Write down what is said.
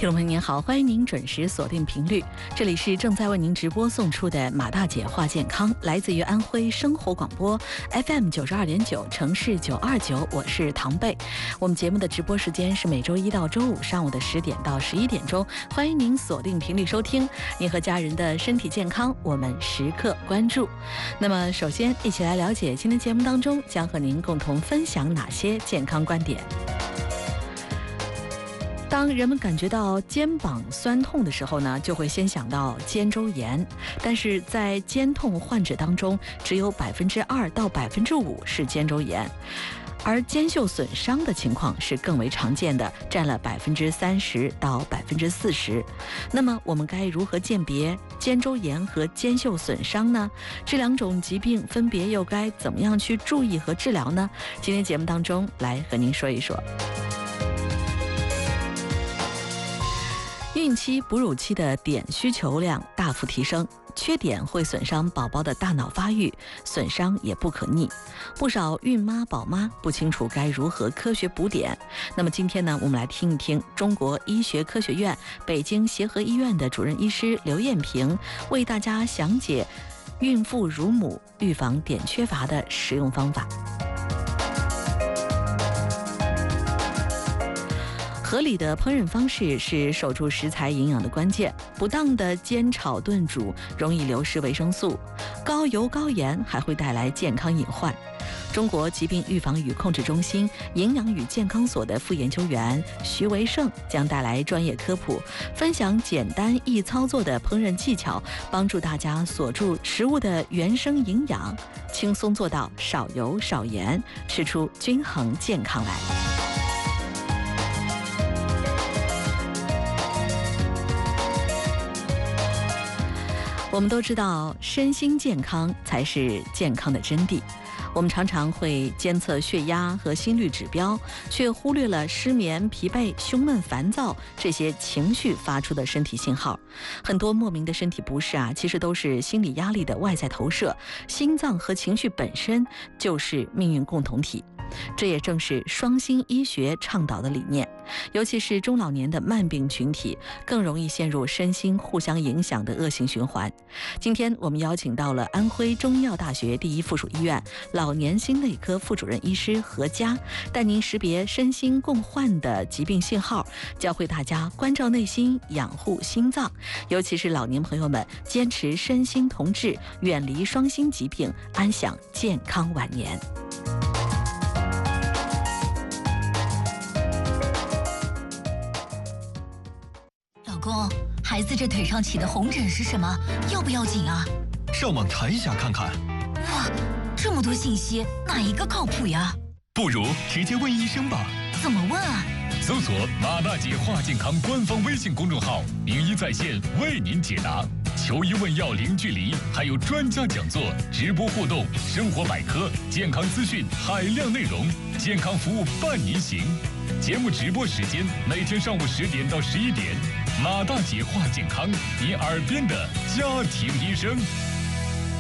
听众朋友您好，欢迎您准时锁定频率，这里是正在为您直播送出的马大姐话健康，来自于安徽生活广播 FM 92.9城市929，我是唐贝。我们节目的直播时间是每周一到周五上午的10点到11点钟，欢迎您锁定频率收听。您和家人的身体健康，我们时刻关注。那么首先一起来了解今天节目当中将和您共同分享哪些健康观点。当人们感觉到肩膀酸痛的时候呢，就会先想到肩周炎，但是在肩痛患者当中，只有2%到5%是肩周炎，而肩袖损伤的情况是更为常见的，占了30%到40%。那么我们该如何鉴别肩周炎和肩袖损伤呢？这两种疾病分别又该怎么样去注意和治疗呢？今天节目当中来和您说一说。孕期、哺乳期的碘需求量大幅提升，缺碘会损伤宝宝的大脑发育，损伤也不可逆。不少孕妈、宝妈不清楚该如何科学补碘。那么今天呢，我们来听一听中国医学科学院北京协和医院的主任医师刘艳萍为大家详解孕妇、乳母预防碘缺乏的实用方法。合理的烹饪方式是守住食材营养的关键，不当的煎炒炖煮容易流失维生素，高油高盐还会带来健康隐患。中国疾病预防与控制中心营养与健康所的副研究员徐维胜将带来专业科普，分享简单易操作的烹饪技巧，帮助大家锁住食物的原生营养，轻松做到少油少盐，吃出均衡健康来。我们都知道，身心健康才是健康的真谛。我们常常会监测血压和心率指标，却忽略了失眠、疲惫、胸闷、烦躁这些情绪发出的身体信号。很多莫名的身体不适其实都是心理压力的外在投射。心脏和情绪本身就是命运共同体。这也正是双心医学倡导的理念，尤其是中老年的慢病群体，更容易陷入身心互相影响的恶性循环。今天我们邀请到了安徽中医药大学第一附属医院老年心内科副主任医师何佳，带您识别身心共患的疾病信号，教会大家关照内心，养护心脏，尤其是老年朋友们坚持身心同治，远离双心疾病，安享健康晚年。 老公，孩子这腿上起的红疹是什么？要不要紧啊？ 上网查一下看看。 哇，这么多信息，哪一个靠谱呀？ 不如直接问医生吧。 怎么问啊？ 搜索马大姐话健康官方微信公众号，名医在线为您解答，求医问药零距离，还有专家讲座、直播互动、生活百科、健康资讯海量内容，健康服务伴您行。节目直播时间每天上午10点到11点，马大姐话健康，你耳边的家庭医生。